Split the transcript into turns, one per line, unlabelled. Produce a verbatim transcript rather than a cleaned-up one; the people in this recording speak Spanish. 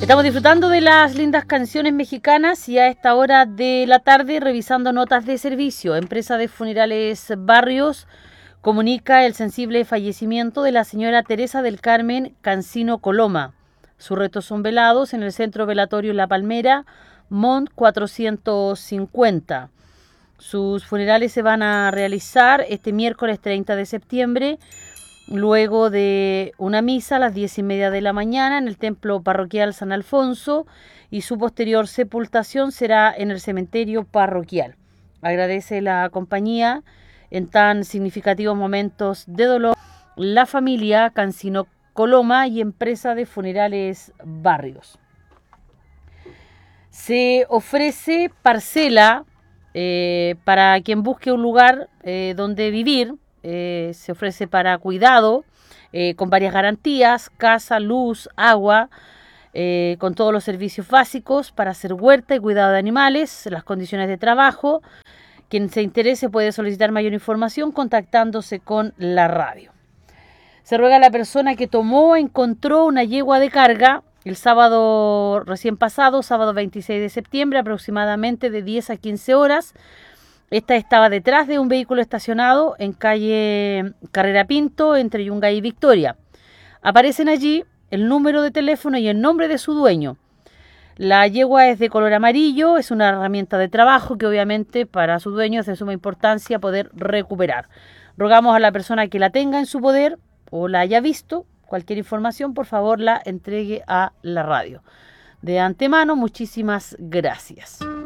Estamos disfrutando de las lindas canciones mexicanas y a esta hora de la tarde revisando notas de servicio. Empresa de Funerales Barrios comunica el sensible fallecimiento de la señora Teresa del Carmen Cancino Coloma. Sus restos son velados en el Centro Velatorio La Palmera, Mont cuatrocientos cincuenta. Sus funerales se van a realizar este miércoles treinta de septiembre, luego de una misa a las diez y media de la mañana en el Templo Parroquial San Alfonso, y su posterior sepultación será en el cementerio parroquial. Agradece la compañía en tan significativos momentos de dolor la familia Cancino Coloma y Empresa de Funerales Barrios. Se ofrece parcela eh, para quien busque un lugar eh, donde vivir. Eh, se ofrece para cuidado, eh, con varias garantías: casa, luz, agua, eh, con todos los servicios básicos para hacer huerta y cuidado de animales, las condiciones de trabajo. Quien se interese puede solicitar mayor información contactándose con la radio. Se ruega a la persona que tomó o encontró una yegua de carga el sábado recién pasado, sábado veintiséis de septiembre, aproximadamente de diez a quince horas. Esta estaba detrás de un vehículo estacionado en calle Carrera Pinto, entre Yungay y Victoria. Aparecen allí el número de teléfono y el nombre de su dueño. La yegua es de color amarillo, es una herramienta de trabajo que obviamente para su dueño es de suma importancia poder recuperar. Rogamos a la persona que la tenga en su poder o la haya visto, cualquier información, por favor la entregue a la radio. De antemano, muchísimas gracias.